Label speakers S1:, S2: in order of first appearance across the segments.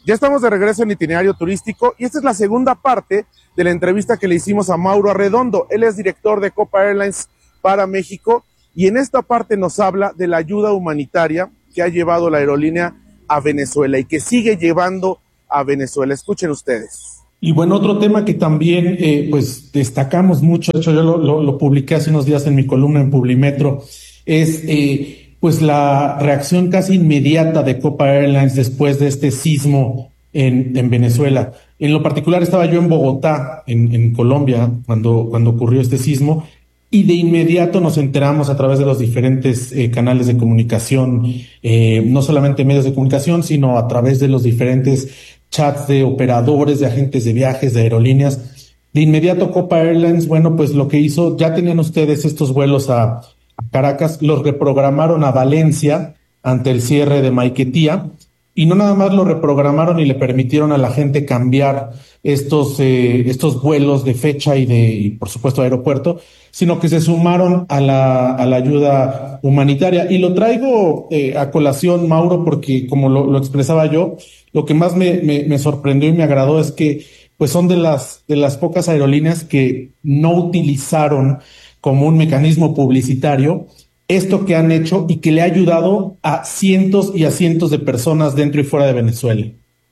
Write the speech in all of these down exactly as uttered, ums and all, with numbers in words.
S1: Ya estamos de regreso en Itinerario Turístico y esta es la segunda parte de la entrevista que le hicimos a Mauro Arredondo. Él es director de Copa Airlines para México y en esta parte nos habla de la ayuda humanitaria que ha llevado la aerolínea a Venezuela y que sigue llevando a Venezuela. Escuchen ustedes.
S2: Y bueno, otro tema que también eh, pues destacamos mucho, de hecho yo lo, lo, lo publiqué hace unos días en mi columna en Publimetro, es eh, pues la reacción casi inmediata de Copa Airlines después de este sismo en, en Venezuela. En lo particular estaba yo en Bogotá, en, en Colombia, cuando, cuando ocurrió este sismo, y de inmediato nos enteramos a través de los diferentes eh, canales de comunicación, eh, no solamente medios de comunicación, sino a través de los diferentes chats de operadores, de agentes de viajes, de aerolíneas. De inmediato Copa Airlines, bueno, pues lo que hizo, ya tenían ustedes estos vuelos a, a Caracas, los reprogramaron a Valencia ante el cierre de Maiquetía, y no nada más lo reprogramaron y le permitieron a la gente cambiar estos, eh, estos vuelos de fecha y de, y por supuesto, aeropuerto, sino que se sumaron a la, a la ayuda humanitaria. Y lo traigo eh, a colación, Mauro, porque como lo, lo expresaba yo, lo que más me, me, me sorprendió y me agradó es que pues son de las, de las pocas aerolíneas que no utilizaron como un mecanismo publicitario esto que han hecho y que le ha ayudado a cientos y a cientos de personas dentro y fuera de Venezuela.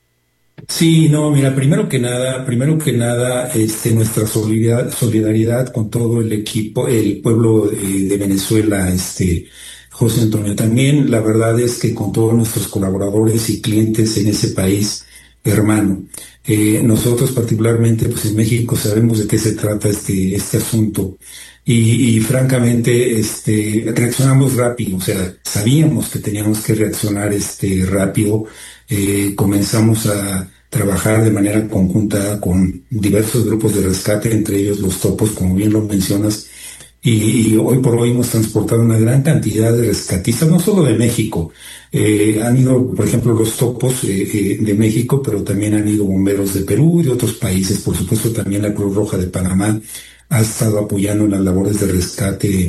S3: Sí, no, mira, primero que nada, primero que nada, este, nuestra solidaridad, solidaridad con todo el equipo, el pueblo eh, de Venezuela, este, José Antonio. También la verdad es que con todos nuestros colaboradores y clientes en ese país hermano. Eh, nosotros particularmente, pues en México sabemos de qué se trata este, este asunto. Y, y francamente, este, reaccionamos rápido, o sea, sabíamos que teníamos que reaccionar este, rápido. Eh, comenzamos a trabajar de manera conjunta con diversos grupos de rescate, entre ellos los Topos, como bien lo mencionas, y, y hoy por hoy hemos transportado una gran cantidad de rescatistas, no solo de México, eh, han ido, por ejemplo, los Topos eh, eh, de México, pero también han ido bomberos de Perú y de otros países, por supuesto también la Cruz Roja de Panamá ha estado apoyando en las labores de rescate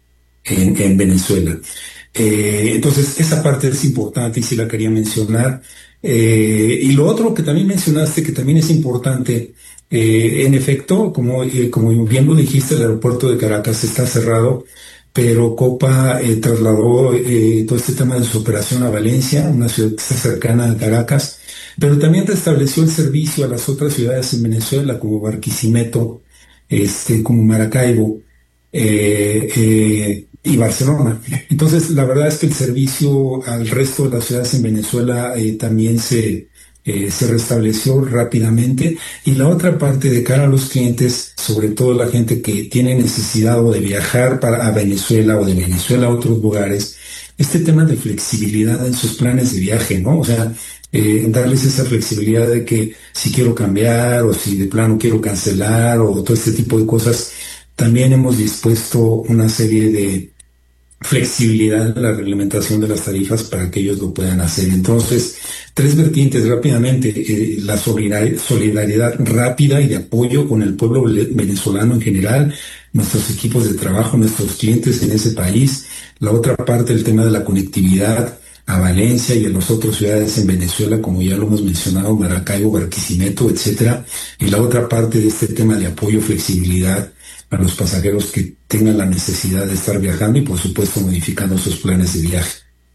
S3: en, en Venezuela. Eh, entonces, esa parte es importante y sí la quería mencionar. Eh, y lo otro que también mencionaste, que también es importante, eh, en efecto, como, eh, como bien lo dijiste, el aeropuerto de Caracas está cerrado, pero Copa eh, trasladó eh, todo este tema de su operación a Valencia, una ciudad que está cercana a Caracas, pero también restableció el servicio a las otras ciudades en Venezuela, como Barquisimeto, este, como Maracaibo, eh, eh, y Barcelona. Entonces, la verdad es que el servicio al resto de las ciudades en Venezuela eh, también se, eh, se restableció rápidamente. Y la otra parte, de cara a los clientes, sobre todo la gente que tiene necesidad o de viajar para a Venezuela o de Venezuela a otros lugares, este tema de flexibilidad en sus planes de viaje, ¿no? O sea, eh, darles esa flexibilidad de que si quiero cambiar o si de plano quiero cancelar o todo este tipo de cosas. También hemos dispuesto una serie de flexibilidad en la reglamentación de las tarifas para que ellos lo puedan hacer. Entonces, tres vertientes rápidamente, eh, la solidar- solidaridad rápida y de apoyo con el pueblo venezolano en general, nuestros equipos de trabajo, nuestros clientes en ese país. La otra parte, el tema de la conectividad a Valencia y a las otras ciudades en Venezuela, como ya lo hemos mencionado, Maracaibo, Barquisimeto, etcétera. Y la otra parte de este tema de apoyo, flexibilidad a los pasajeros que tengan la necesidad de estar viajando y por supuesto modificando sus planes de viaje.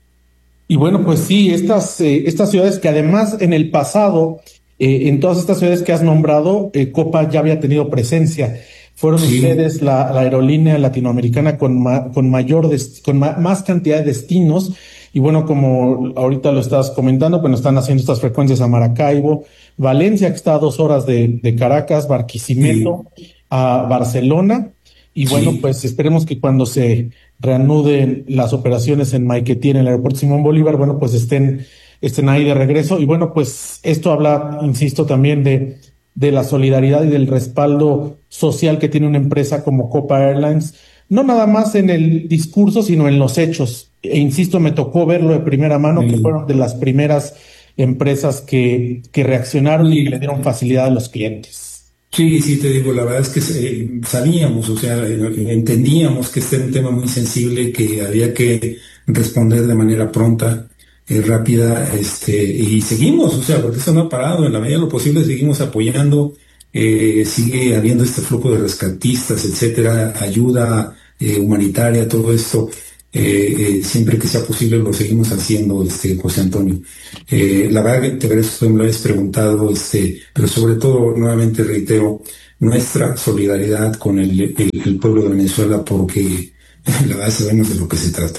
S2: Y bueno, pues sí, estas, eh, estas ciudades que además en el pasado, eh, en todas estas ciudades que has nombrado, eh, Copa ya había tenido presencia. Fueron sí. ustedes la, la aerolínea latinoamericana con, ma, con mayor, des, con ma, más cantidad de destinos. Y bueno, como ahorita lo estás comentando, pues nos están haciendo estas frecuencias a Maracaibo, Valencia, que está a dos horas de, de Caracas, Barquisimeto, sí. a Barcelona. Y bueno, sí. pues esperemos que cuando se reanuden las operaciones en Maiquetía, en el aeropuerto Simón Bolívar, bueno, pues estén, estén ahí de regreso. Y bueno, pues esto habla, insisto, también de, de la solidaridad y del respaldo social que tiene una empresa como Copa Airlines, no nada más en el discurso, sino en los hechos. E insisto, me tocó verlo de primera mano, sí. que fueron de las primeras empresas que, que reaccionaron sí. y que le dieron facilidad a los clientes.
S3: Sí, sí, te digo, la verdad es que eh, sabíamos, o sea, entendíamos que este era un tema muy sensible, que había que responder de manera pronta. eh, rápida, este, y seguimos, o sea, porque eso no ha parado, en la medida de lo posible seguimos apoyando, eh, sigue habiendo este flujo de rescatistas, etcétera, ayuda eh, humanitaria, todo esto, eh, eh, siempre que sea posible lo seguimos haciendo, este, José Antonio. Eh, la verdad que te agradezco que me lo hayas preguntado, este, pero sobre todo, nuevamente reitero, nuestra solidaridad con el, el, el pueblo de Venezuela, porque la verdad sabemos de lo que se trata.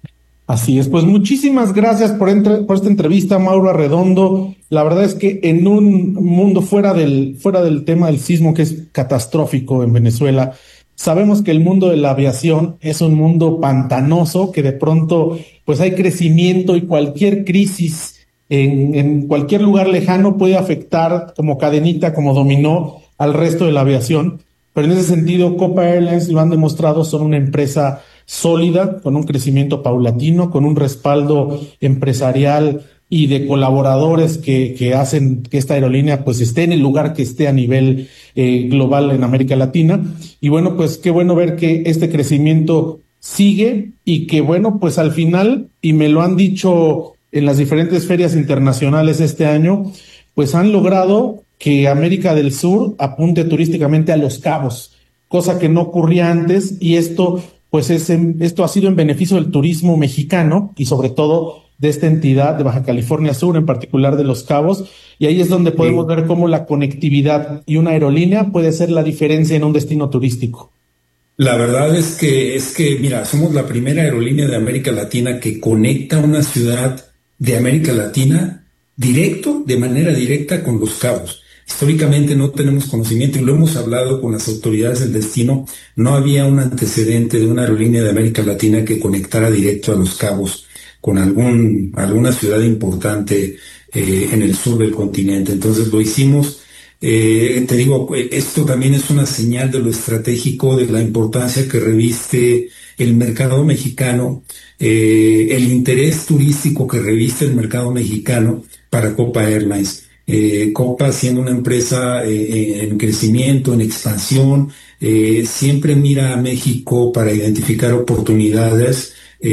S2: Así es, pues muchísimas gracias por, entre, por esta entrevista, Mauro Arredondo. La verdad es que en un mundo fuera del, fuera del tema del sismo, que es catastrófico en Venezuela, sabemos que el mundo de la aviación es un mundo pantanoso, que de pronto pues hay crecimiento y cualquier crisis en, en cualquier lugar lejano puede afectar como cadenita, como dominó al resto de la aviación. Pero en ese sentido, Copa Airlines lo han demostrado, son una empresa sólida, con un crecimiento paulatino, con un respaldo empresarial y de colaboradores que, que hacen que esta aerolínea pues esté en el lugar que esté a nivel eh, global en América Latina. Y bueno, pues qué bueno ver que este crecimiento sigue y que bueno, pues al final, y me lo han dicho en las diferentes ferias internacionales este año, pues han logrado que América del Sur apunte turísticamente a Los Cabos, cosa que no ocurría antes, y esto pues es en, esto ha sido en beneficio del turismo mexicano y sobre todo de esta entidad de Baja California Sur, en particular de Los Cabos, y ahí es donde podemos sí. ver cómo la conectividad y una aerolínea puede ser la diferencia en un destino turístico.
S3: La verdad es que, es que, mira, somos la primera aerolínea de América Latina que conecta una ciudad de América Latina directo, de manera directa con Los Cabos. Históricamente no tenemos conocimiento y lo hemos hablado con las autoridades del destino. No había un antecedente de una aerolínea de América Latina que conectara directo a Los Cabos con algún, alguna ciudad importante eh, en el sur del continente. Entonces lo hicimos. Eh, te digo, esto también es una señal de lo estratégico, de la importancia que reviste el mercado mexicano, eh, el interés turístico que reviste el mercado mexicano para Copa Airlines. Eh, Copa, siendo una empresa eh, en crecimiento, en expansión, eh, siempre mira a México para identificar oportunidades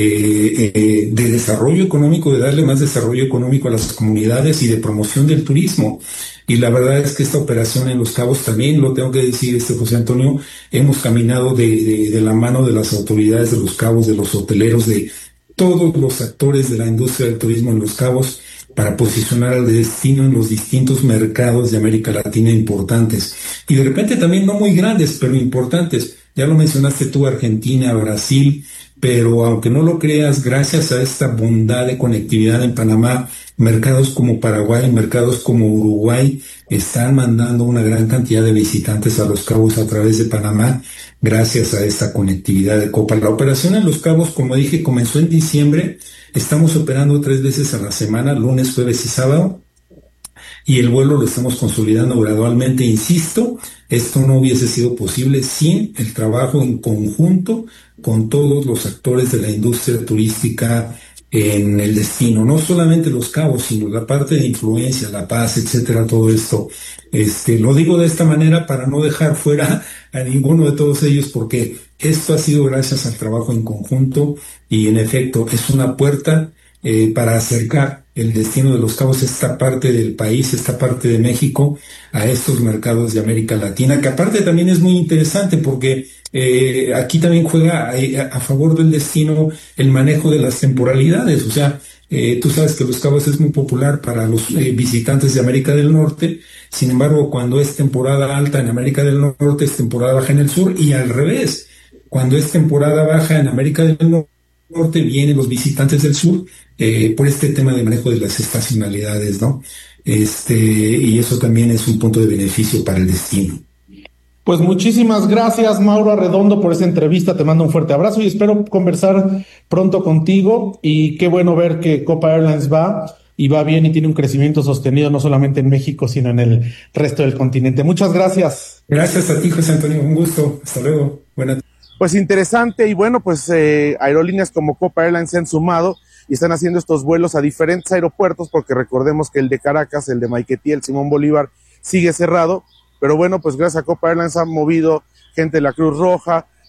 S3: eh, eh, de desarrollo económico, de darle más desarrollo económico a las comunidades y de promoción del turismo. Y la verdad es que esta operación en Los Cabos también, lo tengo que decir, este José Antonio, hemos caminado de, de, de la mano de las autoridades de Los Cabos, de los hoteleros, de todos los actores de la industria del turismo en Los Cabos, para posicionar al destino en los distintos mercados de América Latina importantes. Y de repente también no muy grandes, pero importantes. Ya lo mencionaste tú, Argentina, Brasil, pero aunque no lo creas, gracias a esta bondad de conectividad en Panamá, mercados como Paraguay, mercados como Uruguay, están mandando una gran cantidad de visitantes a Los Cabos a través de Panamá, gracias a esta conectividad de Copa. La operación en Los Cabos, como dije, comenzó en diciembre. Estamos operando tres veces a la semana, lunes, jueves y sábado, y el vuelo lo estamos consolidando gradualmente. Insisto, esto no hubiese sido posible sin el trabajo en conjunto con todos los actores de la industria turística en el destino, no solamente Los Cabos, sino la parte de influencia, La Paz, etcétera, todo esto. Este, lo digo de esta manera para no dejar fuera a ninguno de todos ellos, porque esto ha sido gracias al trabajo en conjunto y en efecto es una puerta eh, para acercar el destino de Los Cabos, esta parte del país, esta parte de México, a estos mercados de América Latina, que aparte también es muy interesante porque eh, aquí también juega a, a favor del destino el manejo de las temporalidades. O sea, eh, tú sabes que Los Cabos es muy popular para los eh, visitantes de América del Norte. Sin embargo, cuando es temporada alta en América del Norte, es temporada baja en el sur, y al revés. Cuando es temporada baja en América del Norte, vienen los visitantes del sur eh, por este tema de manejo de las estacionalidades, ¿no? Este, y eso también es un punto de beneficio para el destino.
S2: Pues muchísimas gracias, Mauro Arredondo, por esa entrevista. Te mando un fuerte abrazo y espero conversar pronto contigo. Y qué bueno ver que Copa Airlines va y va bien y tiene un crecimiento sostenido no solamente en México, sino en el resto del continente. Muchas gracias.
S3: Gracias a ti, José Antonio. Un gusto. Hasta luego. Buenas tardes.
S1: Pues interesante, y bueno, pues eh, aerolíneas como Copa Airlines se han sumado y están haciendo estos vuelos a diferentes aeropuertos, porque recordemos que el de Caracas, el de Maiquetía, el Simón Bolívar sigue cerrado, pero bueno, pues gracias a Copa Airlines han movido gente de la Cruz Roja,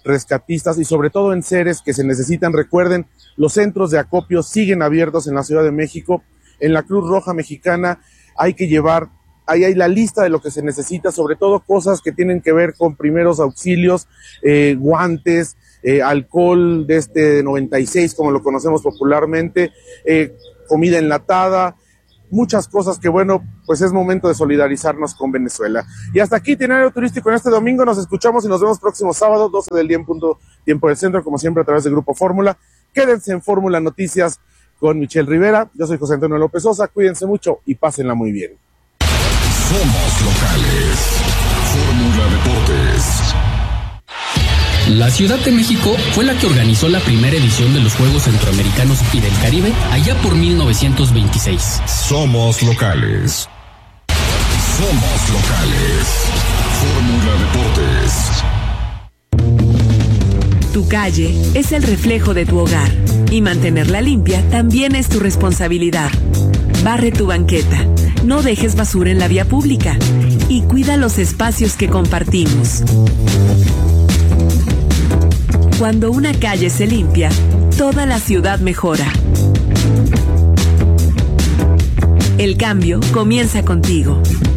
S1: rescatistas y sobre todo enseres que se necesitan. Recuerden, los centros de acopio siguen abiertos en la Ciudad de México. En la Cruz Roja Mexicana hay que llevar, ahí hay la lista de lo que se necesita, sobre todo cosas que tienen que ver con primeros auxilios, eh, guantes, eh, alcohol de este noventa y seis, como lo conocemos popularmente, eh, comida enlatada, muchas cosas que, bueno, pues es momento de solidarizarnos con Venezuela. Y hasta aquí, Itinerario Turístico en este domingo. Nos escuchamos y nos vemos próximo sábado, doce del día en punto, tiempo del centro, como siempre a través de Grupo Fórmula. Quédense en Fórmula Noticias con Michelle Rivera. Yo soy José Antonio López Sosa. Cuídense mucho y pásenla muy bien.
S4: Somos locales. Fórmula Deportes.
S5: La Ciudad de México fue la que organizó la primera edición de los Juegos Centroamericanos y del Caribe allá por mil novecientos veintiséis.
S4: Somos locales. Somos locales. Fórmula Deportes.
S6: Tu calle es el reflejo de tu hogar y mantenerla limpia también es tu responsabilidad. Barre tu banqueta, no dejes basura en la vía pública y cuida los espacios que compartimos. Cuando una calle se limpia, toda la ciudad mejora. El cambio comienza contigo.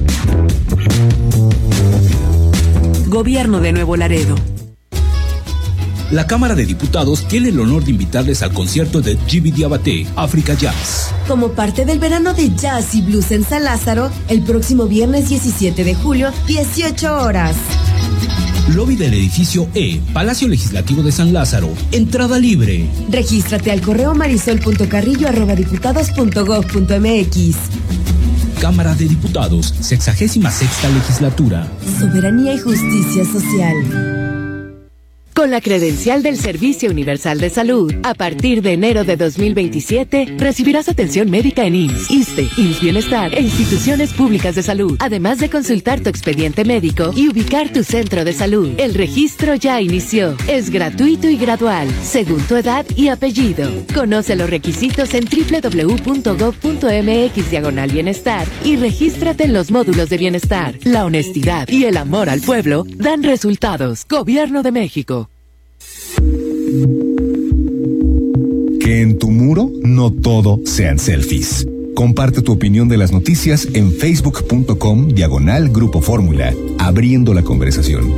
S6: Gobierno de Nuevo Laredo.
S7: La Cámara de Diputados tiene el honor de invitarles al concierto de Djiby Diabaté, Africa Jazz.
S8: Como parte del verano de jazz y blues en San Lázaro, el próximo viernes diecisiete de julio, dieciocho horas.
S7: Lobby del edificio E, Palacio Legislativo de San Lázaro. Entrada libre.
S8: Regístrate al correo marisol punto carrillo arroba diputados punto gob punto mx.
S7: Cámara de Diputados, sexagésima sexta legislatura.
S8: Soberanía y justicia social.
S6: Con la credencial del Servicio Universal de Salud, a partir de enero de dos mil veintisiete, recibirás atención médica en I M S S, ISSSTE, I M S S Bienestar e instituciones públicas de salud, además de consultar tu expediente médico y ubicar tu centro de salud. El registro ya inició. Es gratuito y gradual, según tu edad y apellido. Conoce los requisitos en doble u doble u doble u punto gob punto mx diagonal bienestar y regístrate en los módulos de bienestar. La honestidad y el amor al pueblo dan resultados. Gobierno de México.
S9: Que en tu muro no todo sean selfies. Comparte tu opinión de las noticias en facebook punto com diagonal Grupo Fórmula, abriendo la conversación.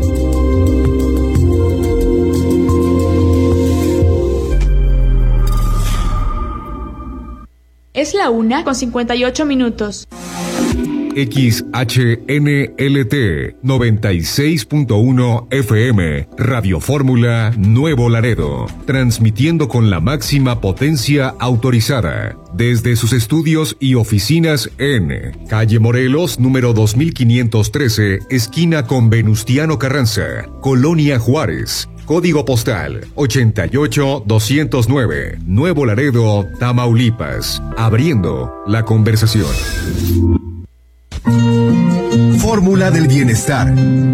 S10: Es la una con cincuenta y ocho minutos.
S4: X H N L T noventa y seis punto uno F M, Radio Fórmula Nuevo Laredo, transmitiendo con la máxima potencia autorizada desde sus estudios y oficinas en Calle Morelos, número dos mil quinientos trece, esquina con Venustiano Carranza, Colonia Juárez. Código postal ochenta y ocho doscientos nueve, Nuevo Laredo, Tamaulipas, abriendo la conversación.
S9: Fórmula del bienestar.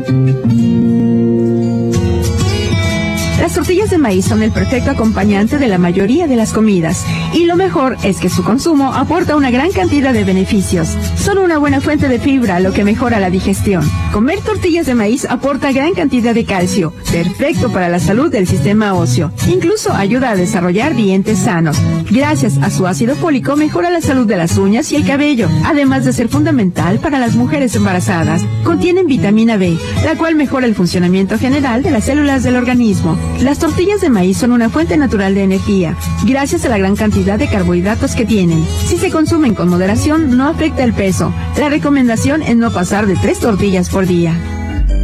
S11: Las tortillas de maíz son el perfecto acompañante de la mayoría de las comidas, y lo mejor es que su consumo aporta una gran cantidad de beneficios. Son una buena fuente de fibra, lo que mejora la digestión. Comer tortillas de maíz aporta gran cantidad de calcio, perfecto para la salud del sistema óseo. Incluso ayuda a desarrollar dientes sanos. Gracias a su ácido fólico mejora la salud de las uñas y el cabello, además de ser fundamental para las mujeres embarazadas. Contienen vitamina B, la cual mejora el funcionamiento general de las células del organismo. Las tortillas de maíz son una fuente natural de energía, gracias a la gran cantidad de carbohidratos que tienen. Si se consumen con moderación, no afecta el peso. La recomendación es no pasar de tres tortillas por día.